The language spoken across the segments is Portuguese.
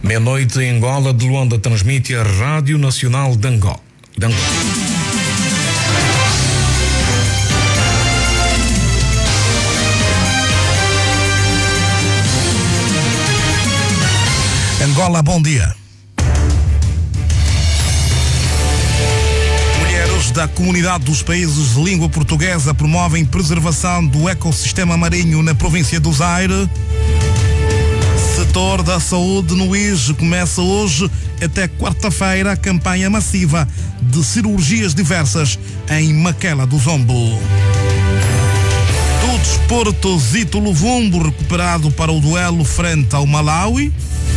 Meia-noite em Angola, de Luanda transmite a Rádio Nacional de Angola. Angola, bom dia. Mulheres da Comunidade dos Países de Língua Portuguesa promovem preservação do ecossistema marinho na província do Zaire. Setor da saúde no IJ começa hoje até quarta-feira a campanha massiva de cirurgias diversas em Maquela do Zombo. Do desporto, Zito Luvumbo recuperado para o duelo frente ao Malawi.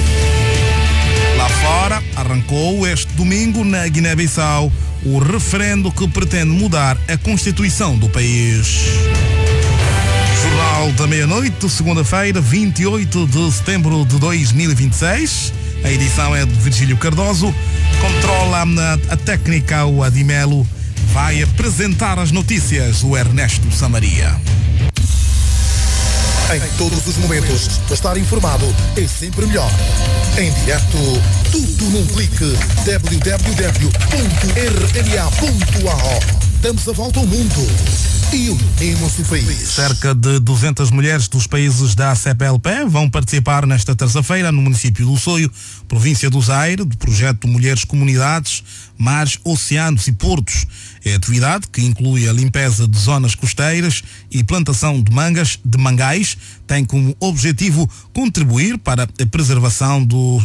Lá fora, arrancou este domingo na Guiné-Bissau o referendo que pretende mudar a Constituição do país. Jornal da meia-noite, segunda-feira, 28 de setembro de 2026. A edição é de Virgílio Cardoso. Controla a técnica o Adimelo. Vai apresentar as notícias o Ernesto Samaria. Em todos os momentos, estar informado é sempre melhor. Em direto, tudo num clique. www.rna.ao. Damos a volta ao mundo e unimos o país. Cerca de 200 mulheres dos países da CPLP vão participar nesta terça-feira no município do Soio, província do Zaire, do projeto Mulheres Comunidades, Mares, Oceanos e Portos. É atividade que inclui a limpeza de zonas costeiras e plantação de mangais, tem como objetivo contribuir para a preservação dos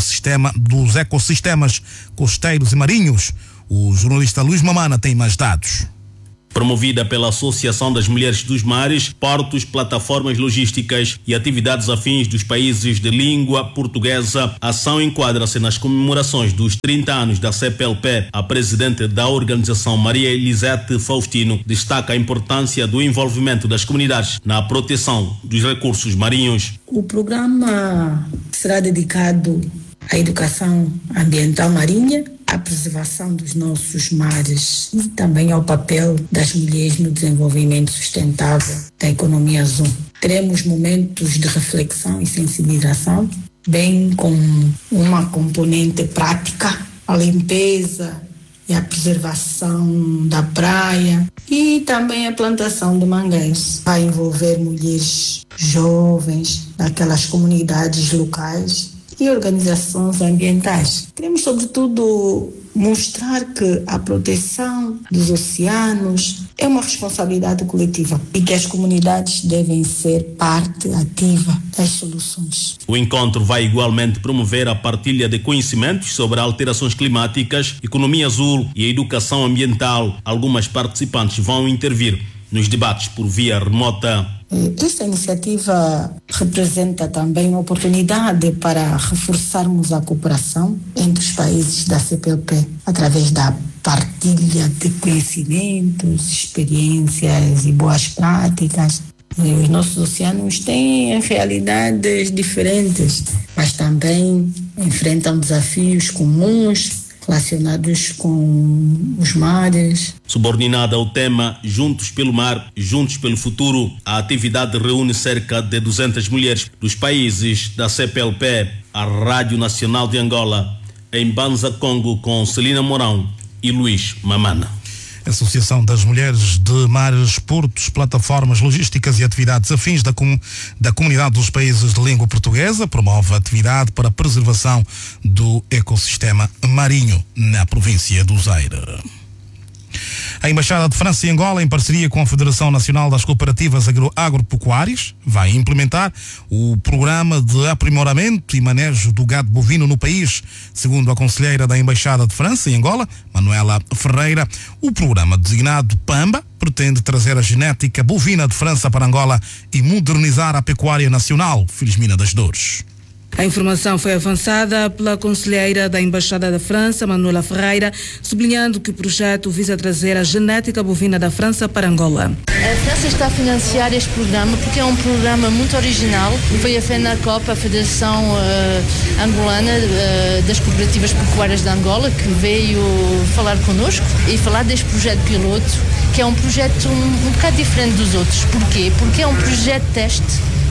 ecossistemas costeiros e marinhos. O jornalista Luís Mamana tem mais dados. Promovida pela Associação das Mulheres dos Mares, Portos, Plataformas Logísticas e Atividades Afins dos Países de Língua Portuguesa, a ação enquadra-se nas comemorações dos 30 anos da CPLP. A presidente da organização, Maria Elisete Faustino, destaca a importância do envolvimento das comunidades na proteção dos recursos marinhos. O programa será dedicado à educação ambiental marinha, à preservação dos nossos mares e também ao papel das mulheres no desenvolvimento sustentável da economia azul. Teremos momentos de reflexão e sensibilização, bem com uma componente prática, a limpeza e a preservação da praia e também a plantação de mangás. Vai envolver mulheres jovens daquelas comunidades locais e organizações ambientais. Queremos, sobretudo, mostrar que a proteção dos oceanos é uma responsabilidade coletiva e que as comunidades devem ser parte ativa das soluções. O encontro vai igualmente promover a partilha de conhecimentos sobre alterações climáticas, economia azul e educação ambiental. Algumas participantes vão intervir nos debates por via remota. Esta iniciativa representa também uma oportunidade para reforçarmos a cooperação entre os países da CPLP através da partilha de conhecimentos, experiências e boas práticas. Os nossos oceanos têm realidades diferentes, mas também enfrentam desafios comuns relacionados com os mares. Subordinada ao tema Juntos pelo Mar, Juntos pelo Futuro, a atividade reúne cerca de 200 mulheres dos países da CPLP, a Rádio Nacional de Angola, em Banza, Congo, com Celina Mourão e Luís Mamana. Associação das Mulheres de Mares, Portos, Plataformas Logísticas e Atividades Afins da Comunidade dos Países de Língua Portuguesa promove a atividade para a preservação do ecossistema marinho na província do Zaire. A Embaixada de França em Angola, em parceria com a Federação Nacional das Cooperativas Agropecuárias, vai implementar o programa de aprimoramento e manejo do gado bovino no país. Segundo a conselheira da Embaixada de França em Angola, Manuela Ferreira, o programa designado PAMBA pretende trazer a genética bovina de França para Angola e modernizar a pecuária nacional. Felizmina das Dores. A informação foi avançada pela conselheira da Embaixada da França, Manuela Ferreira, sublinhando que o projeto visa trazer a genética bovina da França para Angola. A França está a financiar este programa porque é um programa muito original. Foi a FENACOP, a Federação Angolana das Cooperativas Pecuárias de Angola, que veio falar connosco e falar deste projeto piloto, que é um projeto um bocado diferente dos outros. Porquê? Porque é um projeto teste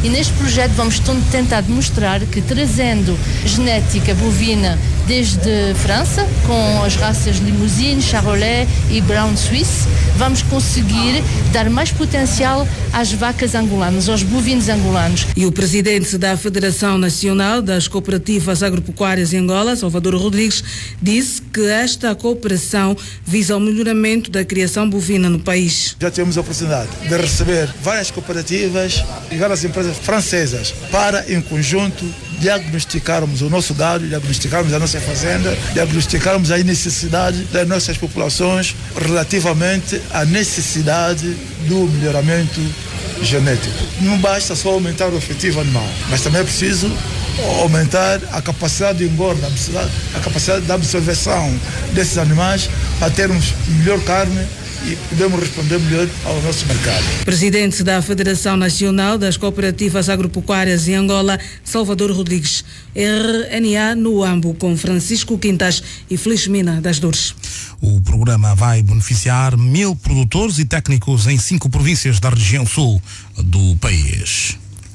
E neste projeto vamos tentar demonstrar que, trazendo genética bovina desde França, com as raças Limousine, Charolais e Brown Suisse, vamos conseguir dar mais potencial às vacas angolanas, aos bovinos angolanos. E o presidente da Federação Nacional das Cooperativas Agropecuárias em Angola, Salvador Rodrigues, disse que esta cooperação visa o melhoramento da criação bovina no país. Já temos a oportunidade de receber várias cooperativas e várias empresas francesas para, em conjunto, diagnosticarmos o nosso gado, diagnosticarmos a nossa fazenda, diagnosticarmos a necessidade das nossas populações relativamente à necessidade do melhoramento genético. Não basta só aumentar o efetivo animal, mas também é preciso aumentar a capacidade de engorda, a capacidade de absorção desses animais para termos melhor carne e podemos responder melhor ao nosso mercado. Presidente da Federação Nacional das Cooperativas Agropecuárias em Angola, Salvador Rodrigues. RNA no AMBO, com Francisco Quintas e Felizmina das Dores. O programa vai beneficiar 1000 produtores e técnicos em 5 províncias da região sul do país.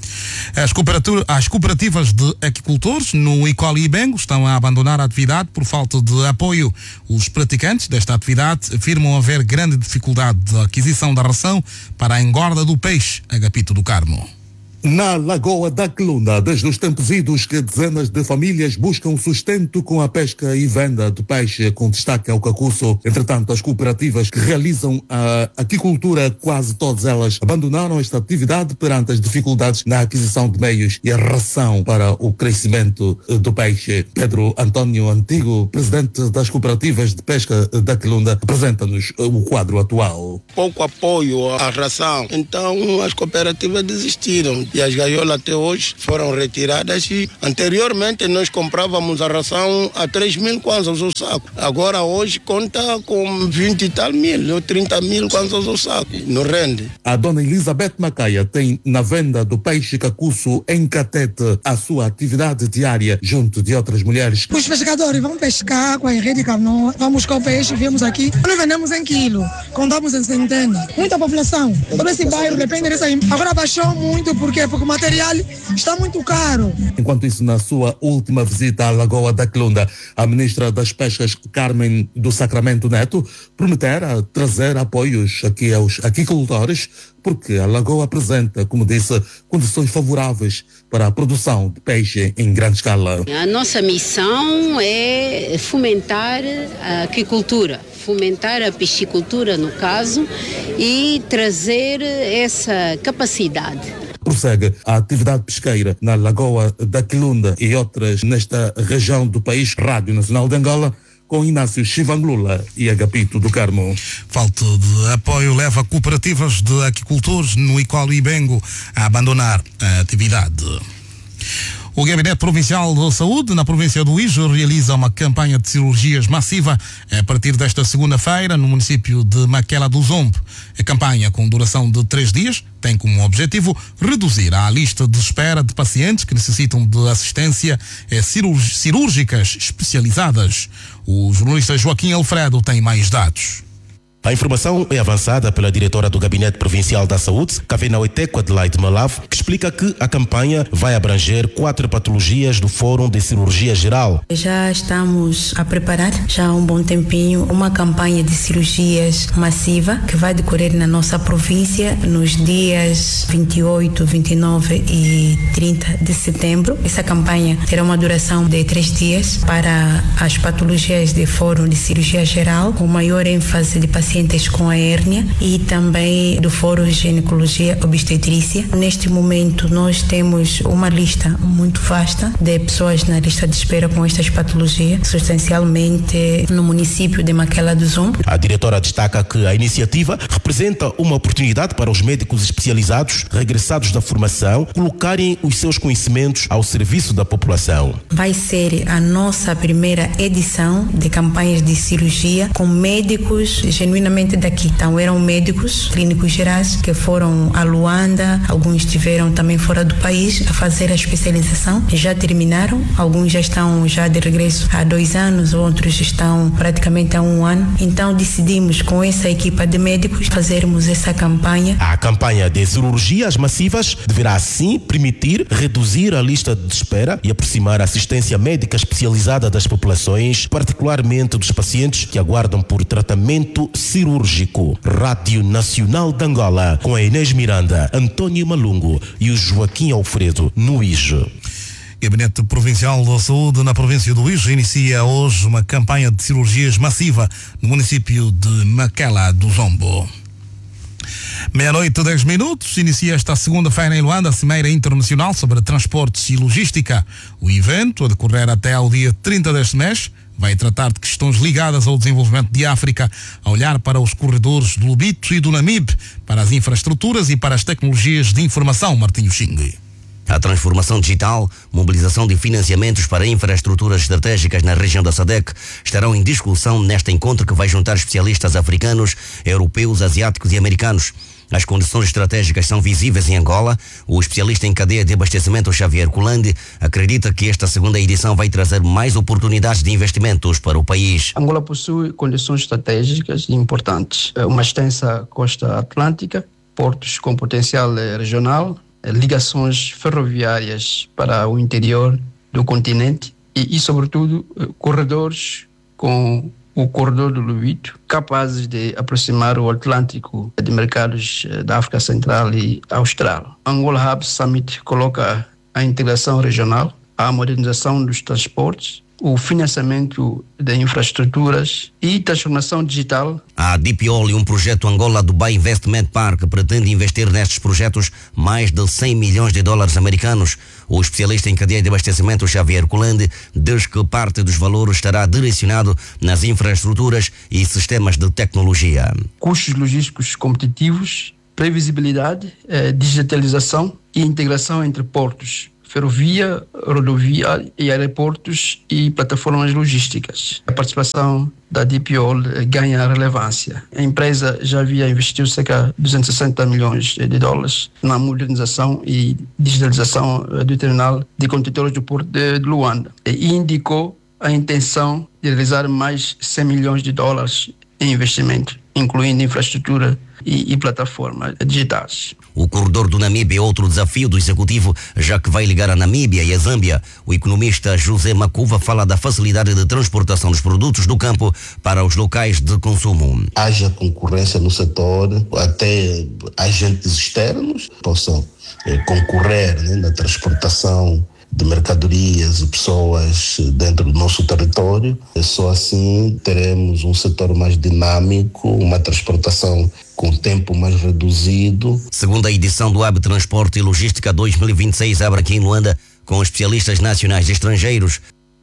As cooperativas de aquicultores no Icoli e Bengo estão a abandonar a atividade por falta de apoio. Os praticantes desta atividade afirmam haver grande dificuldade de aquisição da ração para a engorda do peixe, Agapito do Carmo. Na Lagoa da Quelunda, desde os tempos idos que dezenas de famílias buscam sustento com a pesca e venda de peixe, com destaque ao cacuço. Entretanto, as cooperativas que realizam a aquicultura, quase todas elas, abandonaram esta atividade perante as dificuldades na aquisição de meios e a ração para o crescimento do peixe. Pedro António Antigo, presidente das cooperativas de pesca da Quelunda, apresenta-nos o quadro atual. Pouco apoio à ração, então as cooperativas desistiram. E as gaiolas até hoje foram retiradas e anteriormente nós comprávamos a ração a 3.000 kwanzas o saco. Agora hoje conta com 20 e tal mil ou 30.000 kwanzas o saco. Não rende. A dona Elizabeth Macaia tem na venda do peixe cacuço em Catete a sua atividade diária junto de outras mulheres. Os pescadores vão pescar com a rede canoa, vamos com o peixe, viemos aqui, nós vendemos em quilo, contamos em centena. Muita população, todo esse bairro depende disso aí. Agora baixou muito porque o material está muito caro. Enquanto isso, na sua última visita à Lagoa da Quelunda, a ministra das Pescas, Carmen do Sacramento Neto, prometera trazer apoios aqui aos aquicultores, porque a Lagoa apresenta, como disse, condições favoráveis para a produção de peixe em grande escala. A nossa missão é fomentar a aquicultura, fomentar a piscicultura, no caso, e trazer essa capacidade. Prossegue a atividade pesqueira na Lagoa da Quelunda e outras nesta região do país. Rádio Nacional de Angola, com Inácio Chivanglula e Agapito do Carmo. Falta de apoio leva cooperativas de aquicultores no Icoli e Bengo a abandonar a atividade. O Gabinete Provincial de Saúde, na província do Ijo, realiza uma campanha de cirurgias massiva a partir desta segunda-feira no município de Maquela do Zombo. A campanha, com duração de 3 dias, tem como objetivo reduzir a lista de espera de pacientes que necessitam de assistência cirúrgicas especializadas. O jornalista Joaquim Alfredo tem mais dados. A informação é avançada pela diretora do Gabinete Provincial da Saúde, Kavena Oiteco Adelaide Malav, que explica que a campanha vai abranger 4 patologias do Fórum de Cirurgia Geral. Já estamos a preparar, já há um bom tempinho, uma campanha de cirurgias massiva que vai decorrer na nossa província nos dias 28, 29 e 30 de setembro. Essa campanha terá uma duração de 3 dias para as patologias de Fórum de Cirurgia Geral, com maior ênfase de pacientes com a hérnia e também do Fórum de Ginecologia Obstetrícia. Neste momento nós temos uma lista muito vasta de pessoas na lista de espera com estas patologias, substancialmente no município de Maquela do Zombo. A diretora destaca que a iniciativa representa uma oportunidade para os médicos especializados regressados da formação colocarem os seus conhecimentos ao serviço da população. Vai ser a nossa primeira edição de campanhas de cirurgia com médicos genuinamente genuinamente daqui. Então eram médicos clínicos gerais que foram a Luanda, alguns estiveram também fora do país a fazer a especialização, já terminaram, alguns já estão já de regresso há 2 anos, outros estão praticamente há 1 ano. Então decidimos com essa equipa de médicos fazermos essa campanha. A campanha de cirurgias massivas deverá assim permitir reduzir a lista de espera e aproximar a assistência médica especializada das populações, particularmente dos pacientes que aguardam por tratamento cirúrgico. Rádio Nacional de Angola, com a Inês Miranda, Antônio Malungo e o Joaquim Alfredo, no IJE. Gabinete Provincial da Saúde na província do IJE inicia hoje uma campanha de cirurgias massiva no município de Maquela do Zombo. 00:10, inicia esta segunda-feira em Luanda a Cimeira Internacional sobre Transportes e Logística. O evento, a decorrer até ao dia 30 deste mês, vai tratar de questões ligadas ao desenvolvimento de África, a olhar para os corredores do Lobito e do Namibe, para as infraestruturas e para as tecnologias de informação. Martinho Xingue. A transformação digital, mobilização de financiamentos para infraestruturas estratégicas na região da SADC estarão em discussão neste encontro que vai juntar especialistas africanos, europeus, asiáticos e americanos. As condições estratégicas são visíveis em Angola. O especialista em cadeia de abastecimento Xavier Colande acredita que esta segunda edição vai trazer mais oportunidades de investimentos para o país. Angola possui condições estratégicas importantes. Uma extensa costa atlântica, portos com potencial regional, ligações ferroviárias para o interior do continente e sobretudo, corredores com o corredor do Lobito, capazes de aproximar o Atlântico de mercados da África Central e Austral. Angola Hub Summit coloca a integração regional, a modernização dos transportes, o financiamento de infraestruturas e transformação digital. A DeepL e um projeto Angola Dubai Investment Park pretende investir nestes projetos mais de 100 milhões de dólares americanos. O especialista em cadeia de abastecimento Xavier Colande diz que parte dos valores estará direcionado nas infraestruturas e sistemas de tecnologia. Custos logísticos competitivos, previsibilidade, digitalização e integração entre portos, ferrovia, rodovia e aeroportos e plataformas logísticas. A participação da DeepL ganha relevância. A empresa já havia investido cerca de 260 milhões de dólares na modernização e digitalização do terminal de contentores do Porto de Luanda e indicou a intenção de realizar mais 100 milhões de dólares em investimento, incluindo infraestrutura e plataformas digitais. O corredor do Namibe é outro desafio do executivo, já que vai ligar a Namíbia e a Zâmbia. O economista José Macuva fala da facilidade de transportação dos produtos do campo para os locais de consumo. Haja concorrência no setor, até agentes externos possam concorrer na transportação de mercadorias e pessoas dentro do nosso território. Só assim teremos um setor mais dinâmico, uma transportação com tempo mais reduzido. Segunda edição do Hub Transporte e Logística 2026 abre aqui em Luanda com especialistas nacionais e estrangeiros.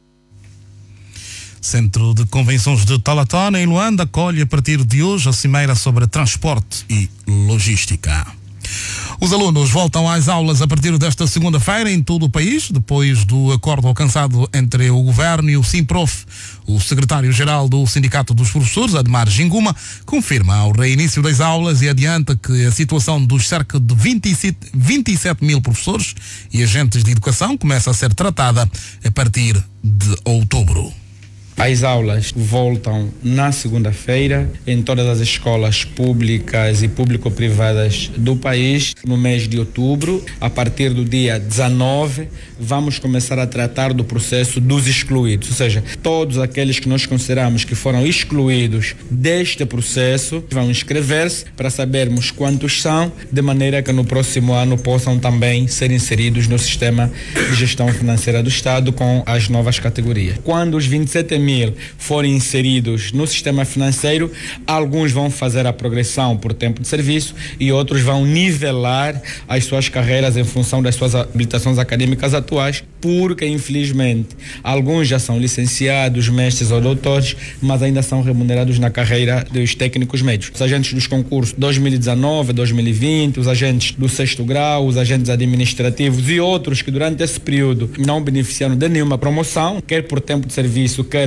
Centro de Convenções de Talatona, em Luanda, acolhe a partir de hoje a Cimeira sobre Transporte e Logística. Os alunos voltam às aulas a partir desta segunda-feira em todo o país, depois do acordo alcançado entre o Governo e o Simprof. O secretário-geral do Sindicato dos Professores, Admar Ginguma, confirma o reinício das aulas e adianta que a situação dos cerca de 27 mil professores e agentes de educação começa a ser tratada a partir de outubro. As aulas voltam na segunda-feira em todas as escolas públicas e público-privadas do país no mês de outubro. A partir do dia 19, vamos começar a tratar do processo dos excluídos, ou seja, todos aqueles que nós consideramos que foram excluídos deste processo vão inscrever-se para sabermos quantos são, de maneira que no próximo ano possam também ser inseridos no sistema de gestão financeira do Estado com as novas categorias. Quando os 27 mil forem inseridos no sistema financeiro, alguns vão fazer a progressão por tempo de serviço e outros vão nivelar as suas carreiras em função das suas habilitações acadêmicas atuais, porque infelizmente alguns já são licenciados, mestres ou doutores, mas ainda são remunerados na carreira dos técnicos médios. Os agentes dos concursos 2019, 2020, os agentes do 6º grau, os agentes administrativos e outros que durante esse período não beneficiaram de nenhuma promoção, quer por tempo de serviço, quer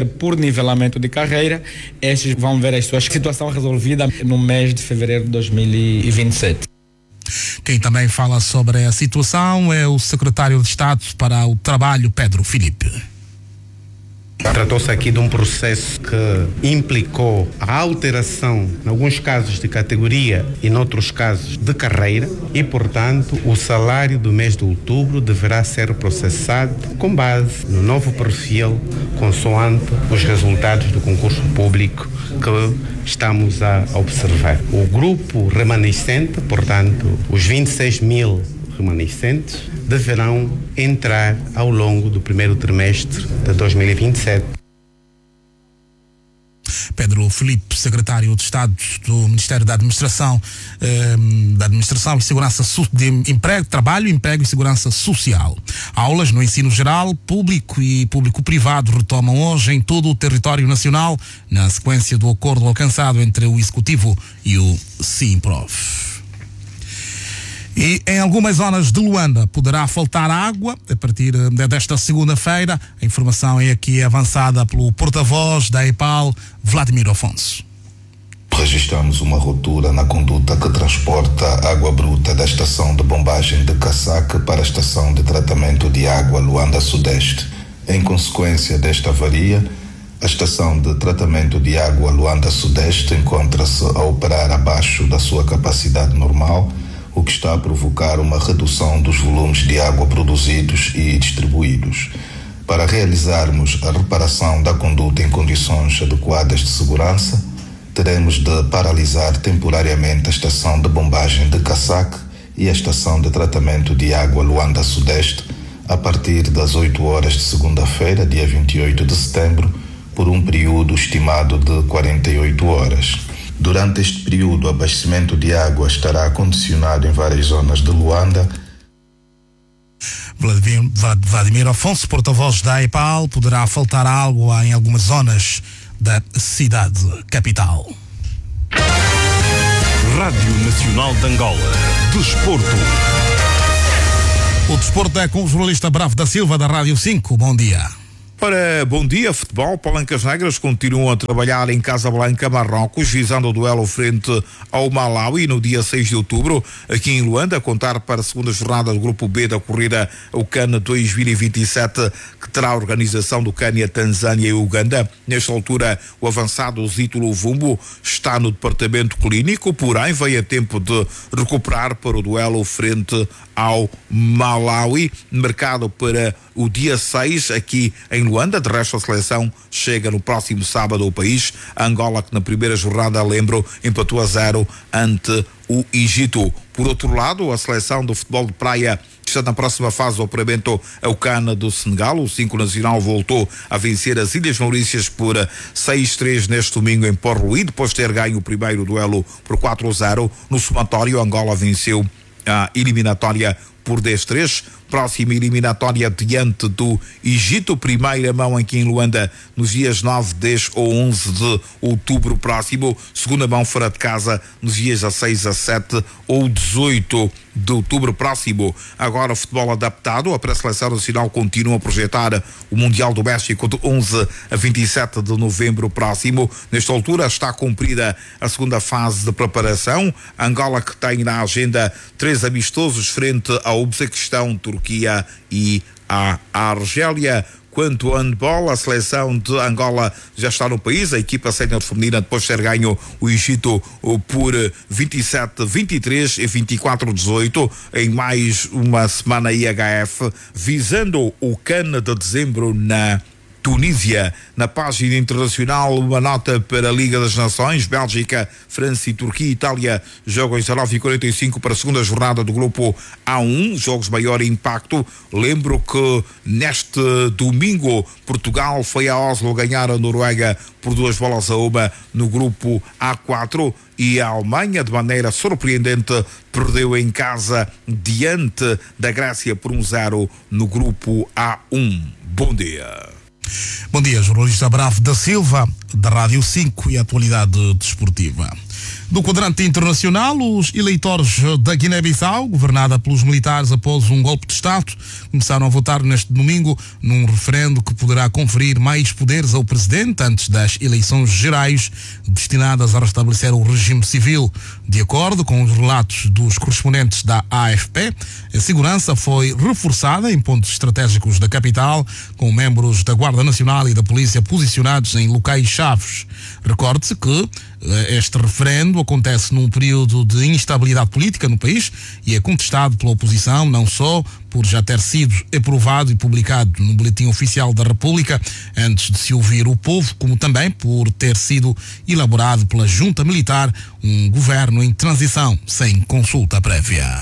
por nivelamento de carreira, estes vão ver a sua situação resolvida no mês de fevereiro de 2027. Quem também fala sobre a situação é o secretário de Estado para o Trabalho, Pedro Filipe. Tratou-se aqui de um processo que implicou a alteração, em alguns casos de categoria e, em outros casos, de carreira e, portanto, o salário do mês de outubro deverá ser processado com base no novo perfil, consoante os resultados do concurso público que estamos a observar. O grupo remanescente, portanto, os 26 mil remanescentes, deverão entrar ao longo do primeiro trimestre de 2027. Pedro Filipe, secretário de Estado do Ministério da Administração e Segurança de Emprego, Trabalho, Emprego e Segurança Social. Aulas no ensino geral, público e público-privado retomam hoje em todo o território nacional, na sequência do acordo alcançado entre o Executivo e o Simprof. E em algumas zonas de Luanda poderá faltar água a partir desta segunda-feira. A informação é aqui avançada pelo porta-voz da EPAL, Vladimir Afonso. Registramos uma ruptura na conduta que transporta água bruta da estação de bombagem de Caçaque para a estação de tratamento de água Luanda Sudeste. Em consequência desta avaria, a estação de tratamento de água Luanda Sudeste encontra-se a operar abaixo da sua capacidade normal, o que está a provocar uma redução dos volumes de água produzidos e distribuídos. Para realizarmos a reparação da conduta em condições adequadas de segurança, teremos de paralisar temporariamente a estação de bombagem de Caçaque e a estação de tratamento de água Luanda Sudeste a partir das 8 horas de segunda-feira, dia 28 de setembro, por um período estimado de 48 horas. Durante este período, o abastecimento de água estará condicionado em várias zonas de Luanda. Vladimir Afonso, porta-voz da EPAL, poderá faltar água em algumas zonas da cidade capital. Rádio Nacional de Angola. Desporto. O desporto é com o jornalista Bravo da Silva, da Rádio 5. Bom dia. Ora, bom dia, futebol. Palancas Negras continuam a trabalhar em Casablanca, Marrocos, visando o duelo frente ao Malawi no dia 6 de outubro, aqui em Luanda, a contar para a segunda jornada do Grupo B da corrida ao CAN 2027, que terá a organização do Quênia, Tanzânia e Uganda. Nesta altura, o avançado Zito Luvumbo está no departamento clínico, porém veio a tempo de recuperar para o duelo frente ao Malawi, marcado para o dia 6 aqui em Luanda. De resto, a seleção chega no próximo sábado ao país. A Angola, que na primeira jornada, lembro, empatou a 0 ante o Egito. Por outro lado, a seleção do futebol de praia está na próxima fase do apuramento ao CAN do Senegal. O 5 Nacional voltou a vencer as Ilhas Maurícias por 6-3 neste domingo em Port-Louis, depois de ter ganho o primeiro duelo por 4-0. No somatório, Angola venceu a eliminatória por 10-3. Próxima eliminatória diante do Egito, primeira mão aqui em Luanda nos dias 9, 10 ou 11 de outubro próximo, segunda mão fora de casa nos dias 16, 17 ou 18 de outubro próximo. Agora o futebol adaptado, a pré-seleção nacional continua a projetar o Mundial do México de 11 a 27 de novembro próximo. Nesta altura está cumprida a segunda fase de preparação. Angola, que tem na agenda 3 amistosos frente ao Uzbequistão, Turquia e a Argélia. Quanto ao handball, a seleção de Angola já está no país. A equipa sénior feminina, depois de ter ganho o Egito por 27-23 e 24-18 em mais uma semana IHF, visando o CAN de dezembro na Tunísia. Na página internacional, uma nota para a Liga das Nações. Bélgica, França e Turquia e Itália jogam às 19h45 para a segunda jornada do grupo A1, jogos maior impacto. Lembro que neste domingo Portugal foi a Oslo ganhar a Noruega por 2-1 no grupo A4 e a Alemanha, de maneira surpreendente, perdeu em casa diante da Grécia por 1-0 no grupo A1. Bom dia. Bom dia, jornalista Bravo da Silva, da Rádio 5 e a atualidade desportiva. Do quadrante internacional, os eleitores da Guiné-Bissau, governada pelos militares após um golpe de Estado, começaram a votar neste domingo num referendo que poderá conferir mais poderes ao presidente antes das eleições gerais destinadas a restabelecer o regime civil. De acordo com os relatos dos correspondentes da AFP, a segurança foi reforçada em pontos estratégicos da capital, com membros da Guarda Nacional e da Polícia posicionados em locais chaves. Recorde-se que este referendo acontece num período de instabilidade política no país e é contestado pela oposição, não só por já ter sido aprovado e publicado no Boletim Oficial da República antes de se ouvir o povo, como também por ter sido elaborado pela junta militar, um governo em transição sem consulta prévia.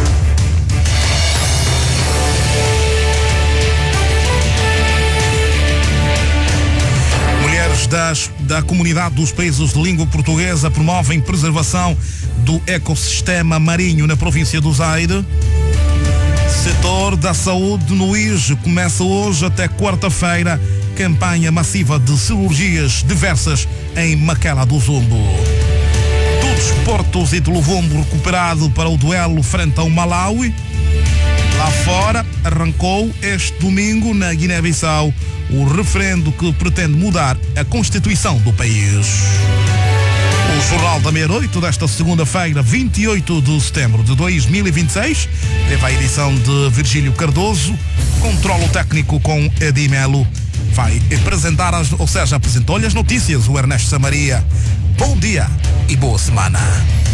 Da comunidade dos países de língua portuguesa promovem preservação do ecossistema marinho na província do Zaire. Setor da saúde no IJ começa hoje até quarta-feira campanha massiva de cirurgias diversas em Maquela do Zumbo. Do desportos e do Luvumbo recuperado para o duelo frente ao Malawi. Lá fora, arrancou este domingo na Guiné-Bissau o referendo que pretende mudar a Constituição do país. O Jornal da Meia-Noite desta segunda-feira, 28 de setembro de 2026, teve a edição de Virgílio Cardoso, controlo técnico com Edi Melo. Vai apresentar, apresentou-lhe as notícias o Ernesto Samaria. Bom dia e boa semana.